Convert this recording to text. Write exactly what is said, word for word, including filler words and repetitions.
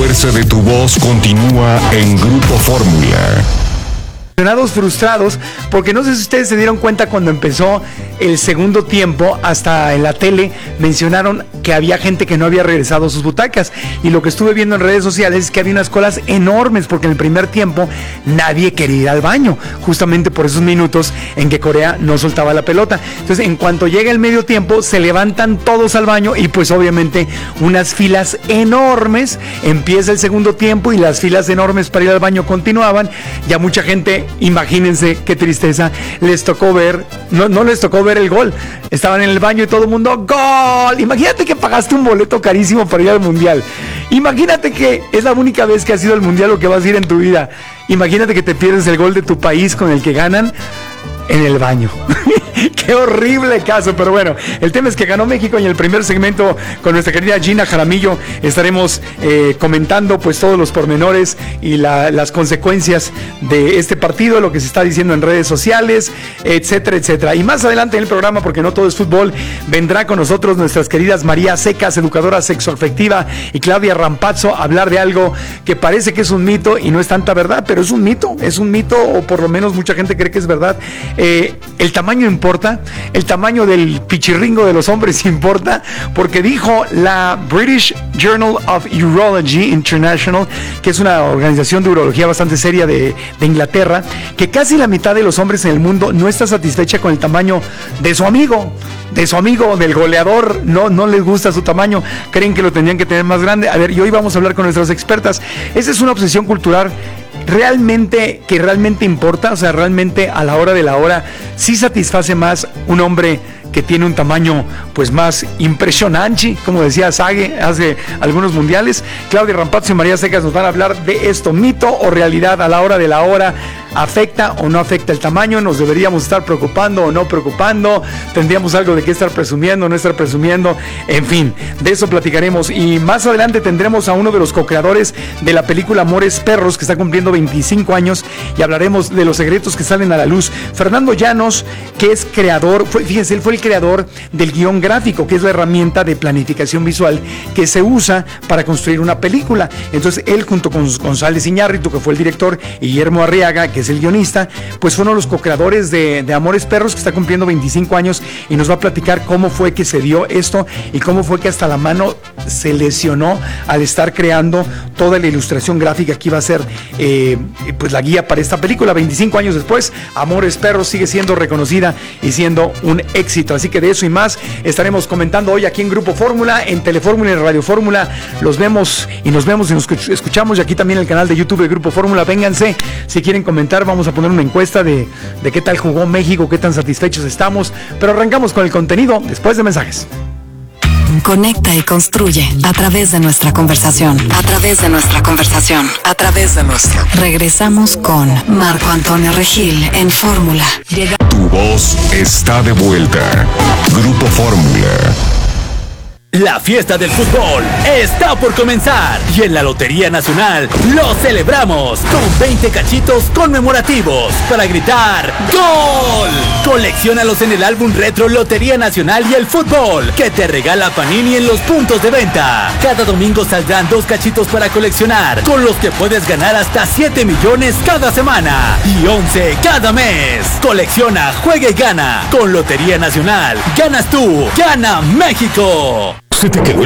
fuerza de tu voz continúa en Grupo Fórmula. Frustrados, porque no sé si ustedes se dieron cuenta cuando empezó el segundo tiempo, hasta en la tele mencionaron que había gente que no había regresado a sus butacas, y lo que estuve viendo en redes sociales es que había unas colas enormes, porque en el primer tiempo nadie quería ir al baño, justamente por esos minutos en que Corea no soltaba la pelota. Entonces, en cuanto llega el medio tiempo, se levantan todos al baño y pues obviamente unas filas enormes. Empieza el segundo tiempo y las filas enormes para ir al baño continuaban. Ya mucha gente, imagínense qué tristeza, les tocó ver, no, no les tocó ver el gol, estaban en el baño y todo el mundo, ¡gol! Imagínate que pagaste un boleto carísimo para ir al mundial, imagínate que es la única vez que has ido al mundial o que vas a ir en tu vida, imagínate que te pierdes el gol de tu país con el que ganan en el baño. Qué horrible caso, pero bueno, el tema es que ganó México. Y en el primer segmento con nuestra querida Gina Jaramillo estaremos eh, comentando pues todos los pormenores y la, las consecuencias de este partido, lo que se está diciendo en redes sociales, etcétera, etcétera. Y más adelante en el programa, porque no todo es fútbol, vendrá con nosotros nuestras queridas María Secas, educadora sexoafectiva, y Claudia Rampazzo, a hablar de algo que parece que es un mito y no es tanta verdad, pero es un mito, es un mito, o por lo menos mucha gente cree que es verdad. Eh, el tamaño importa, el tamaño del pichirringo de los hombres importa, porque dijo la British Journal of Urology International, que es una organización de urología bastante seria de, de Inglaterra, que casi la mitad de los hombres en el mundo no está satisfecha con el tamaño de su amigo, de su amigo, del goleador. No, no les gusta su tamaño, creen que lo tendrían que tener más grande. A ver, y hoy vamos a hablar con nuestras expertas. Esa es una obsesión cultural realmente, que realmente importa, o sea, realmente a la hora de la hora sí satisface más un hombre que tiene un tamaño pues más impresionante, como decía Sage hace algunos mundiales. Claudia Rampazzo y María Secas nos van a hablar de esto, mito o realidad a la hora de la hora. ¿Afecta o no afecta el tamaño? ¿Nos deberíamos estar preocupando o no preocupando? ¿Tendríamos algo de qué estar presumiendo o no estar presumiendo? En fin, de eso platicaremos. Y más adelante tendremos a uno de los co-creadores de la película Amores Perros, que está cumpliendo veinticinco años, y hablaremos de los secretos que salen a la luz. Fernando Llanos, que es creador, fue, fíjense, él fue el creador del guión gráfico, que es la herramienta de planificación visual que se usa para construir una película. Entonces él, junto con González Iñárritu, que fue el director, y Guillermo Arriaga, que es el guionista, pues fueron los co-creadores de, de Amores Perros, que está cumpliendo veinticinco años, y nos va a platicar cómo fue que se dio esto y cómo fue que hasta la mano se lesionó al estar creando toda la ilustración gráfica que iba a ser eh, pues la guía para esta película. veinticinco años después, Amores Perros sigue siendo reconocida y siendo un éxito. Así que de eso y más estaremos comentando hoy aquí en Grupo Fórmula, en Telefórmula y en Radio Fórmula. Los vemos y nos vemos y nos escuchamos, y aquí también el canal de YouTube de Grupo Fórmula. Vénganse si quieren comentar. Vamos a poner una encuesta de, de qué tal jugó México, qué tan satisfechos estamos, pero arrancamos con el contenido después de mensajes. Conecta y construye a través de nuestra conversación, a través de nuestra conversación, a través de nuestra. Regresamos con Marco Antonio Regil en Fórmula. Llega... Tu voz está de vuelta. Grupo Fórmula. La fiesta del fútbol está por comenzar y en la Lotería Nacional lo celebramos con veinte cachitos conmemorativos para gritar ¡Gol! Colecciónalos en el álbum retro Lotería Nacional y el Fútbol que te regala Panini en los puntos de venta. Cada domingo saldrán dos cachitos para coleccionar, con los que puedes ganar hasta siete millones cada semana y once cada mes. Colecciona, juega y gana. Con Lotería Nacional ganas tú, gana México. ¿Se te quedó